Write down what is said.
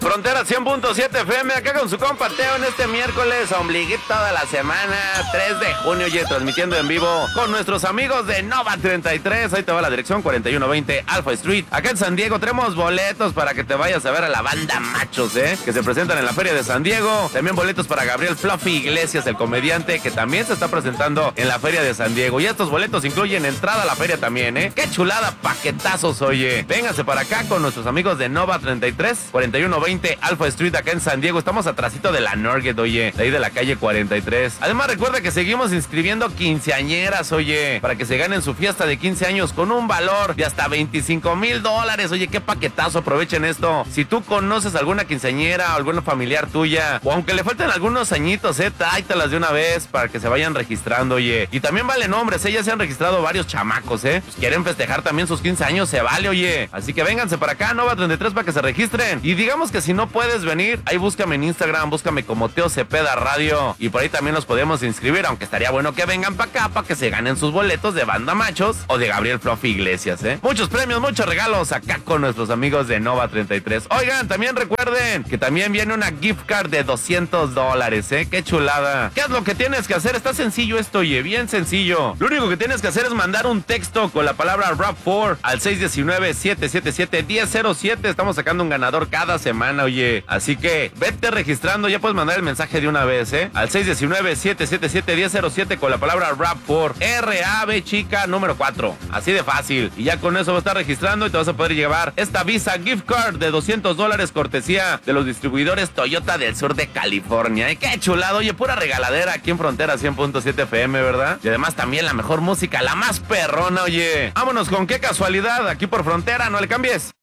Frontera 100.7 FM, acá con su compa Teo en este miércoles, ombliguito toda la semana, 3 de junio, oye, transmitiendo en vivo con nuestros amigos de Nova 33. Ahí te va la dirección 4120 Alpha Street. Acá en San Diego tenemos boletos para que te vayas a ver a la banda Machos, que se presentan en la Feria de San Diego. También boletos para Gabriel Fluffy Iglesias, el comediante, que también se está presentando en la Feria de San Diego. Y estos boletos incluyen entrada a la feria también, Qué chulada, paquetazos, oye. Vénganse para acá con nuestros amigos de Nova 33, 4120 Alpha Street acá en San Diego. Estamos atrasito de la Norgate, oye, de ahí de la calle 43. Además, recuerda que seguimos inscribiendo quinceañeras, oye, para que se ganen su fiesta de 15 años con un valor de hasta $25,000. Oye, qué paquetazo, aprovechen esto. Si tú conoces alguna quinceañera o alguna familiar tuya, o aunque le falten algunos añitos, tráetelas de una vez para que se vayan registrando, oye. Y también vale nombres, ya se han registrado varios chamacos, Pues quieren festejar también sus 15 años, se vale, oye. Así que vénganse para acá, Nova 33, para que se registren. Y digamos que si no puedes venir, ahí búscame en Instagram, búscame como Teo Cepeda Radio, y por ahí también los podemos inscribir, aunque estaría bueno que vengan para acá para que se ganen sus boletos de Banda Machos o de Gabriel Fluffy Iglesias, Muchos premios, muchos regalos acá con nuestros amigos de Nova 33. Oigan, también recuerden que también viene una gift card de $200, Qué chulada. ¿Qué es lo que tienes que hacer? Está sencillo esto, oye, bien sencillo. Lo único que tienes que hacer es mandar un texto con la palabra RAP4 al 619-777-1007. Estamos sacando un ganador cada semana, oye. Así que vete registrando, ya puedes mandar el mensaje de una vez, Al 619-777-1007 con la palabra RAP4. R-A-B chica número 4. Así de fácil. Y ya con eso vas a estar registrando y te vas a poder llevar esta Visa Gift Card de $200 cortesía de los distribuidores Toyota del sur de California. ¡Qué chulado! Oye, pura regaladera aquí en Frontera 100.7 FM, ¿verdad? Y además también la mejor música, la más perrona, oye. Vámonos con qué casualidad aquí por Frontera, no le cambies.